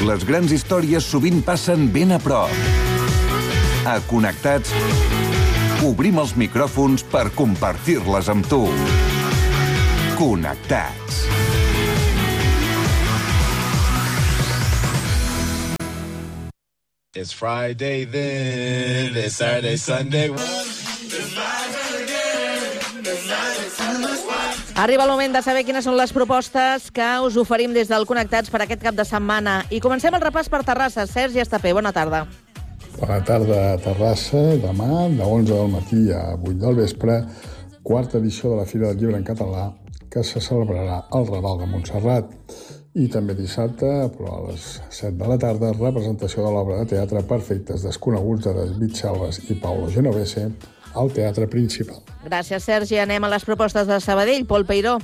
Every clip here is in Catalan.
Les grans històries sovint passen ben a prop. A Connectats, obrim els micròfons per compartir-les amb tu. Connectats. It's Friday then, it's Saturday, Sunday. Arriba el moment de saber quines són les propostes que us oferim des del Connectats per aquest cap de setmana. I comencem el repàs per Terrassa. Sergi Estapé, bona tarda. Bona tarda a Terrassa. Demà, de 11 del matí a 8 del vespre, quarta edició de la Fira del Llibre en Català, que se celebrarà al Raval de Montserrat. I també dissabte, però a les 7 de la tarda, representació de l'obra de teatre Perfectes desconeguts de David Salvas i Paulo Genovese al Teatre Principal. Gràcies, Sergi. Anem a les propostes de Sabadell. Pol Peiró.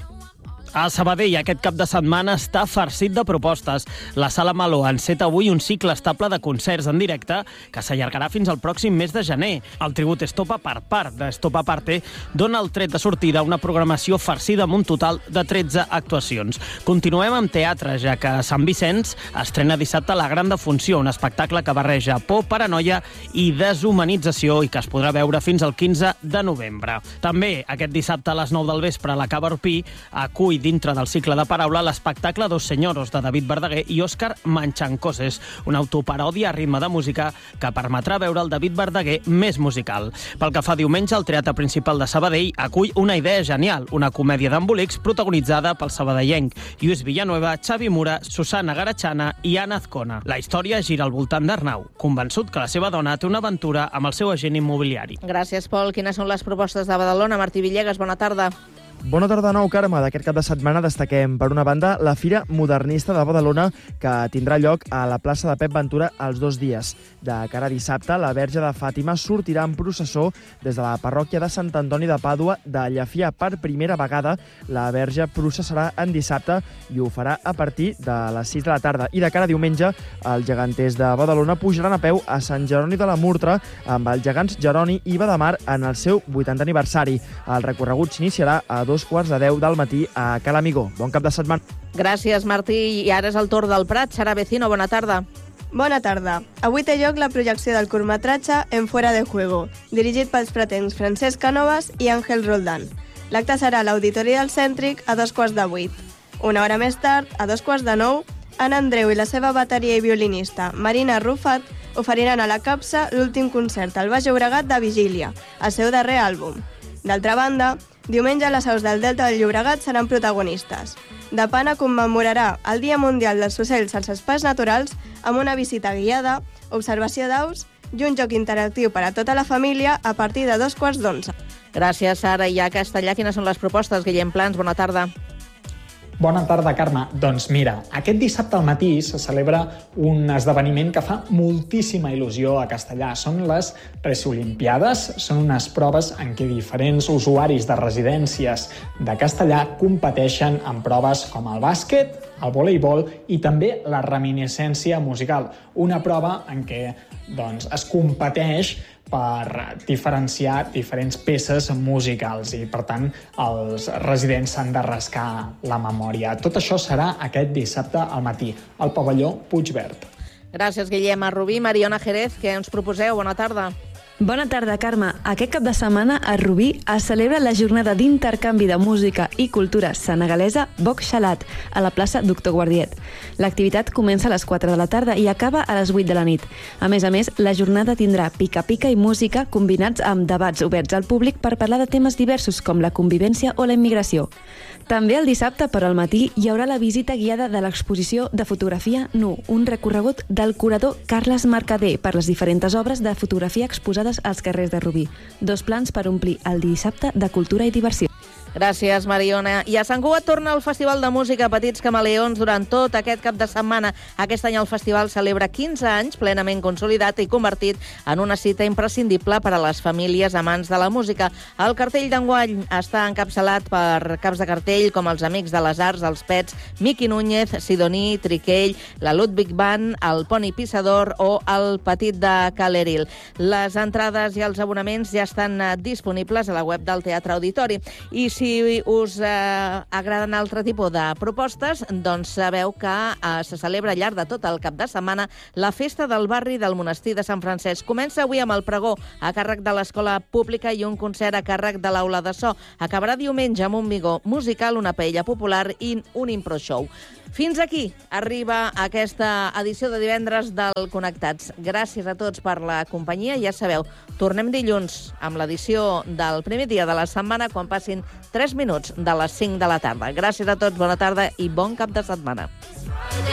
A Sabadell aquest cap de setmana està farcit de propostes. La Sala Maló enceta avui un cicle estable de concerts en directe que s'allargarà fins al pròxim mes de gener. El tribut Estopa per part d'Estopa Parte dona el tret de sortida a una programació farcida amb un total de 13 actuacions. Continuem amb teatre, ja que a Sant Vicenç estrena dissabte La Gran Defunció, un espectacle que barreja por, paranoia i deshumanització i que es podrà veure fins al 15 de novembre. També aquest dissabte a les 9 del vespre la Cava Orpí acull dintre del cicle de paraula l'espectacle Dos Senyoros de David Verdaguer i Òscar Manchancoses, una autoparòdia a ritme de música que permetrà veure el David Verdaguer més musical. Pel que fa diumenge, el Teatre Principal de Sabadell acull Una idea genial, una comèdia d'embolics protagonitzada pel sabadellenc Lluís Villanueva, Xavi Mura, Susana Garachana i Anna Azcona. La història gira al voltant d'Arnau, convençut que la seva dona té una aventura amb el seu agent immobiliari. Gràcies, Pol. Quines són les propostes de Badalona? Martí Villegas, bona tarda. Bona tarda de nou, Carme. D'aquest cap de setmana destaquem, per una banda, la Fira Modernista de Badalona, que tindrà lloc a la plaça de Pep Ventura els 2 dies. De cara a dissabte, la Verge de Fàtima sortirà en processó des de la parròquia de Sant Antoni de Pàdua de Llafià. Per primera vegada, la Verge processarà en dissabte i ho farà a partir de les 6 de la tarda. I de cara a diumenge, els geganters de Badalona pujaran a peu a Sant Jeroni de la Murtra amb els gegants Jeroni i Badamar en el seu 80 aniversari. El recorregut s'iniciarà a 2:45 del matí a Cala Amigó. Bon cap de setmana. Gràcies, Martí. I ara és el torn del Prat. Sara Vecino, bona tarda. Bona tarda. Avui té lloc la projecció del curtmetratge En Fuera de Juego, dirigit pels pratencs Francesc Canovas i Àngel Roldán. L'acte serà a l'Auditori del Cèntric a 7:15. Una hora més tard, a 8:45, Anna Andreu i la seva bateria i violinista Marina Rufat oferiran a la Capsa l'últim concert al Baix Llobregat de Vigília, el seu darrer àlbum. D'altra banda, diumenge les aus del Delta del Llobregat seran protagonistes. De Pana commemorarà el Dia Mundial dels Ocells als Espais Naturals amb una visita guiada, observació d'aus i un joc interactiu per a tota la família a partir de 11:15. Gràcies, Sara. I a Castellà, quines són les propostes? Guillem Plans, bona tarda. Bona tarda, Carme. Doncs mira, aquest dissabte al matí se celebra un esdeveniment que fa moltíssima il·lusió a Castellà. Són les Preolimpiades, són unes proves en què diferents usuaris de residències de Castellà competeixen en proves com el bàsquet, el voleibol i també la reminiscència musical. Una prova en què es competeix per diferenciar diferents peces musicals i, per tant, els residents s'han de rascar la memòria. Tot això serà aquest dissabte al matí, al pavelló Puigverd. Gràcies, Guillem. A Rubí, Mariona Jerez, què ens proposeu? Bona tarda. Bona tarda, Carme. Aquest cap de setmana a Rubí es celebra la jornada d'intercanvi de música i cultura senegalesa Boc Xalat a la plaça Doctor Guardiet. L'activitat comença a les 4 de la tarda i acaba a les 8 de la nit. A més, la jornada tindrà pica-pica i música combinats amb debats oberts al públic per parlar de temes diversos com la convivència o la immigració. També el dissabte, per al matí, hi haurà la visita guiada de l'exposició de fotografia Nu, un recorregut del curador Carles Mercader per les diferents obres de fotografia exposades als carrers de Rubí. 2 plans per omplir el dissabte de cultura i diversió. Gràcies, Mariona. I a Sant Cugat torna el Festival de Música Petits Camaleons durant tot aquest cap de setmana. Aquest any el festival celebra 15 anys, plenament consolidat i convertit en una cita imprescindible per a les famílies amants de la música. El cartell d'enguany està encapçalat per caps de cartell com els Amics de les Arts, els Pets, Miqui Núñez, Sidoní, Triquell, la Ludwig Band, el Poni Pissador o el Petit de Caleril. Les entrades i els abonaments ja estan disponibles a la web del Teatre Auditori. I si us agraden altre tipus de propostes, doncs sabeu que se celebra al llarg de tot el cap de setmana la festa del barri del Monestir de Sant Francesc. Comença avui amb el pregó a càrrec de l'Escola Pública i un concert a càrrec de l'Aula de So. Acabarà diumenge amb un vigó musical, una paella popular i un impro show. Fins aquí arriba aquesta edició de divendres del Connectats. Gràcies a tots per la companyia. Ja sabeu, tornem dilluns amb l'edició del primer dia de la setmana quan passin 3 minuts de les 5 de la tarda. Gràcies a tots, bona tarda i bon cap de setmana.